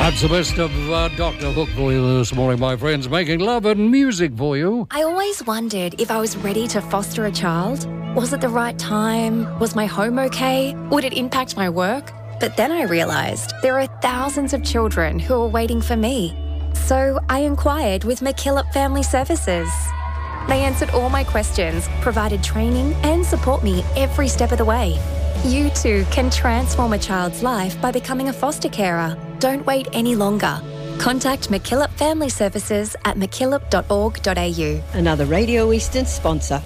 That's the best of Dr. Hook for you this morning, my friends, making love and music for you. I always wondered if I was ready to foster a child. Was it the right time? Was my home okay? Would it impact my work? But then I realised there are thousands of children who are waiting for me. So I inquired with McKillop Family Services. They answered all my questions, provided training and support me every step of the way. You too can transform a child's life by becoming a foster carer. Don't wait any longer. Contact McKillop Family Services at mckillop.org.au. Another Radio Eastern sponsor.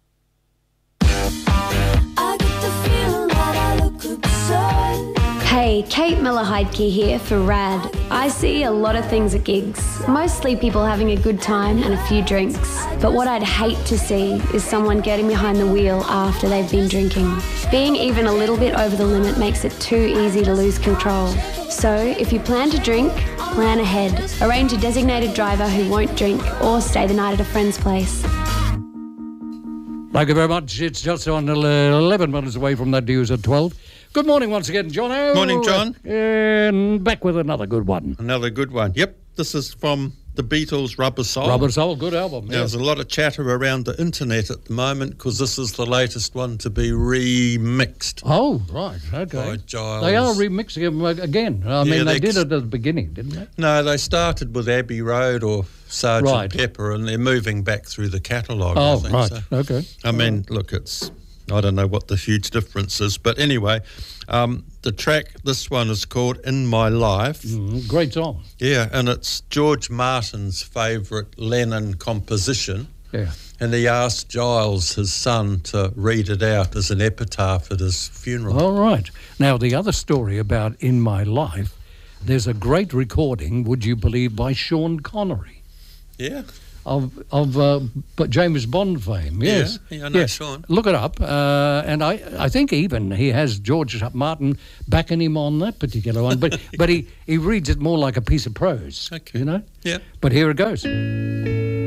Hey, Kate Miller-Heidke here for RAD. I see a lot of things at gigs, mostly people having a good time and a few drinks. But what I'd hate to see is someone getting behind the wheel after they've been drinking. Being even a little bit over the limit makes it too easy to lose control. So if you plan to drink, plan ahead. Arrange a designated driver who won't drink or stay the night at a friend's place. Thank you very much. It's just on 11 minutes away from that news at 12. Good morning once again, John. Morning, John. And back with another good one. Another good one. Yep, this is from the Beatles' Rubber Soul. Rubber Soul, good album. Yeah. There's a lot of chatter around the internet at the moment because this is the latest one to be remixed. Oh, right, okay. By Giles. They are remixing them again. I mean, they did it at the beginning, didn't they? No, they started with Abbey Road or Sgt. Right. Pepper, and they're moving back through the catalogue. Oh, I think, right, so. okay. I mean, look, I don't know what the huge difference is, but anyway, the track, this one is called In My Life. Great song. Yeah, and it's George Martin's favourite Lennon composition. Yeah. And he asked Giles, his son, to read it out as an epitaph at his funeral. All right. Now, the other story about In My Life, there's a great recording, would you believe, by Sean Connery. Yeah. Of James Bond fame, yes. Yeah, I know Sean. Look it up, and I think even he has George Martin backing him on that particular one, but he reads it more like a piece of prose, Okay. you know? Yeah. But here it goes.